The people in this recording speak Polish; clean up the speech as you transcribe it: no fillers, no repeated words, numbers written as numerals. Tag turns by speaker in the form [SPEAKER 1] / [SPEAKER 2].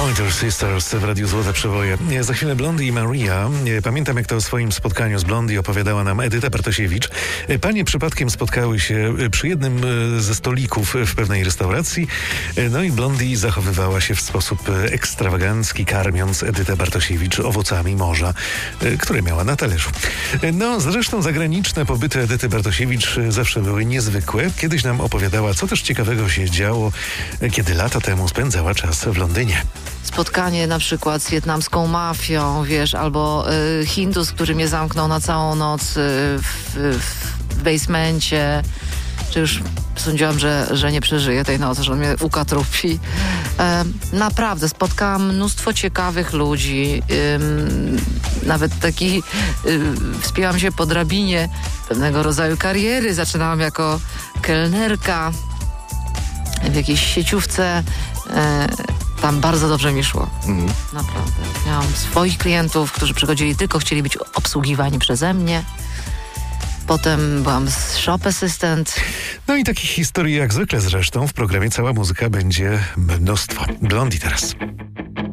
[SPEAKER 1] Pointer Sisters w Radiu Złote Przeboje. Za chwilę Blondie i Maria. Pamiętam, jak to o swoim spotkaniu z Blondie opowiadała nam Edyta Bartosiewicz. Panie przypadkiem spotkały się przy jednym ze stolików w pewnej restauracji. No i Blondie zachowywała się w sposób ekstrawagancki, karmiąc Edytę Bartosiewicz owocami morza, które miała na talerzu. No, zresztą zagraniczne pobyty Edyty Bartosiewicz zawsze były niezwykłe. Kiedyś nam opowiadała, co też ciekawego się działo, kiedy lata temu spędzała czas w Londynie.
[SPEAKER 2] Spotkanie na przykład z wietnamską mafią, wiesz, albo Hindus, który mnie zamknął na całą noc w basemencie, czy już sądziłam, że nie przeżyję tej nocy, że on mnie ukatrupi. Naprawdę, spotkałam mnóstwo ciekawych ludzi, nawet taki wspięłam się po drabinie pewnego rodzaju kariery. Zaczynałam jako kelnerka w jakiejś sieciówce. Tam bardzo dobrze mi szło. Naprawdę. Miałam swoich klientów, którzy przychodzili tylko, chcieli być obsługiwani przeze mnie. Potem byłam shop assistant.
[SPEAKER 1] No i takich historii jak zwykle zresztą w programie Cała Muzyka będzie mnóstwo. Blondie teraz.